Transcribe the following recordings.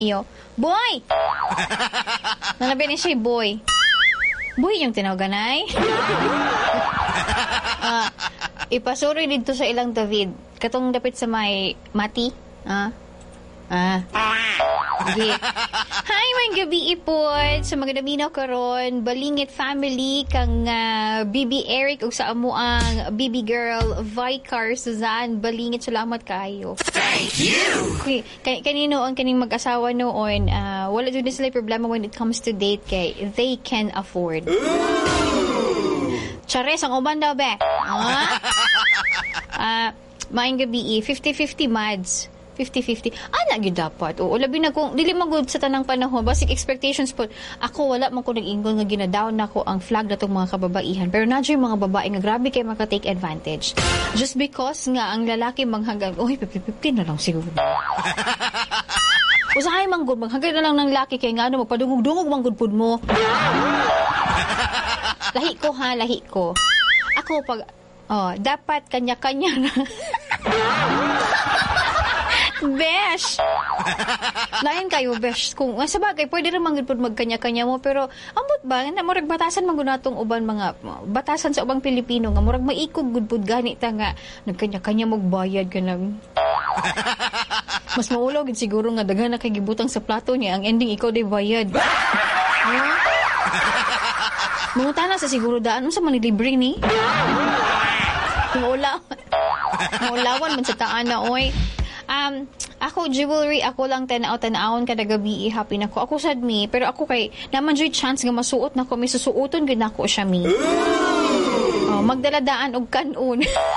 iyo. Boy! Nalabi ni siya, boy. Boy yung tinawaganay. Ipasuri dito sa ilang David. Katong dapit sa may Mati. Sige. Hi, may gabi ipod. Sa mga daminaw karon, Balingit family, kang BB Eric, ug sa amo ang BB girl, Vicar Suzanne, Balingit, salamat kayo. Thank you! Okay. Kanino ang kaning mag-asawa noon, wala dyan na sila problema when it comes to date kay they can afford. Chares, ang uban daw, be. Maing gabi, 50-50 mads. 50-50. Yun dapat. O, labi na kung, dili magud sa tanang panahon, basic expectations po. Ako, wala man ko nag-ingon nga ginadown na ko ang flag na itong mga kababaihan. Pero nadyo yung mga babae nga grabe kayo maka-take advantage. Just because nga ang lalaki manghagang, 50-50 na lang siguro. Usahay manggod, maghagay na lang ng laki kaya nga magpadungog-dungog manggod pud mo. Lahi ko. Ako pag, dapat kanya-kanya na. Besh! Lain kayo, besh. Kung sa bagay, pwede rin manggod magkanya-kanya mo, pero ambot ba, na murag batasan mangunatong uban mga batasan sa ubang Pilipino nga murag maikog gudpud ganita nga nagkanya-kanya magbayad ka lang. Mas maulaw gid siguro nga daghan na kay gibutang sa plato niya, ang ending ikaw day bayad. Mungutana sa siguro daan sa manilibre ni. Maulawan man sa taan na oy. Ako jewelry, ako lang tanaw-tanawon kada gabi happy nako. Ako sad mi, pero ako kay naman joy chance nga masuot nako, may susuoton gid nako siya mi. Magdaladaan og kanon.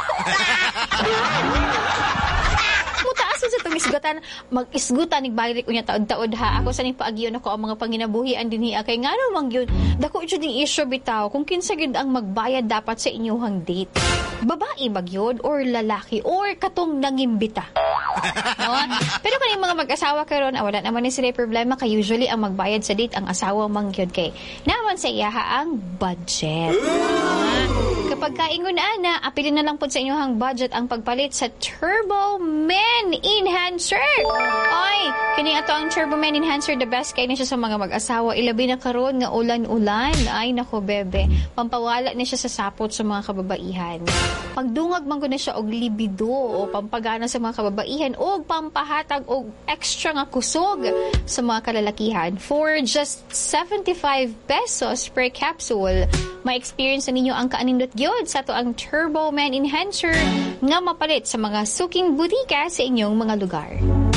Sa itong isgutan, mag-isgutan nigbayrik unya taod-taod ha. Ako sa ning paagyon ako ang mga panginabuhian dinhi kay ngano man gyud dako jud ding issue bitaw kung kinsa gyud ang magbayad dapat sa inyong date. Babae ba gyud or lalaki or katong nangimbita. No? Pero kaning mga mag-asawa karon wala naman ni sila problema kay usually ang magbayad sa date ang asawa man gyud kay naman sa iyaha ang budget. Kapag kaingon ana, apilin na lang po sa inyong budget ang pagpalit sa Turbo Men Enhancer. Oy, kini ato ang Turbo Men Enhancer, the best kay na siya sa mga mag-asawa. Ilabi na karon nga ulan-ulan. Ay nako bebe, pampawala na siya sa sapot sa mga kababaihan. Pagdungag man ko na siya og libido o pampagana sa mga kababaihan o pampahatag og extra nga kusog sa mga kalalakihan. For just 75 pesos per capsule, ma-experience na ninyo ang kaanindot gyud sa ato ang Turbo Men Enhancer nga mapalit sa mga suking butika sa inyong mga lugar.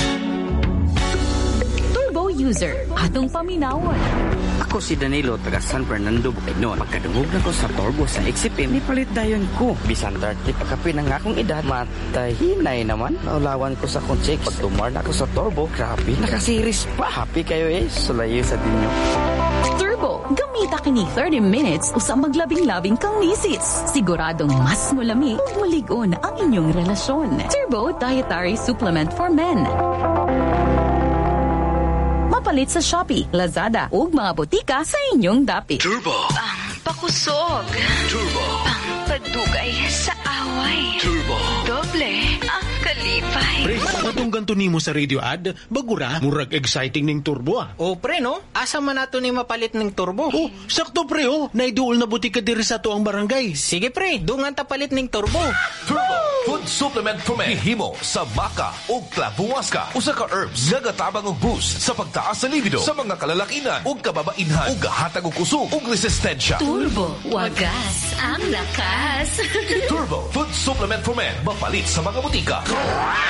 Turbo user, atong paminawon. Ako si Danilo, taga San Fernando, Bukidnon. Pagkadungog na ko sa Turbo sa XCPM, nipalit dayon ko. Bisan 30 pagkapi ng akong edad, matahinay naman. Naulawan ko sa kong check. Pag tumar na ko sa Turbo, grabe, nakasiris pa. Happy kayo sulayo sa dinyo. Turbo, gamita kini 30 minutes usa maglabing-labing kang misis. Siguradong mas mulami ug mulig-on ang inyong relasyon. Turbo Dietary Supplement for Men. Mapalit sa Shopee, Lazada ug mga botika sa inyong dapit. Turbo. Pakusog. Turbo. Padugay sa away. Turbo. Doble ang kalipay. Pre, katong ganto nimo sa radio ad, bagura, murag exciting ning turbo O pre no, asa man nato ni mapalit ning turbo? Oh, sakto pre naiduol na butika diri sa to ang barangay. Sige pre, dungan ta palit ning turbo. Turbo. Food supplement for men. Hihimo sa baka o klabuwaska. Usa ka herbs nga gatabang og boost sa pagtaas sa libido sa mga kalalakinan o kababainhan ug gahatag og kusog ug resistensya. Turbo. Wagas ang lakas. Turbo Food supplement for men. Mapalit sa mga butika.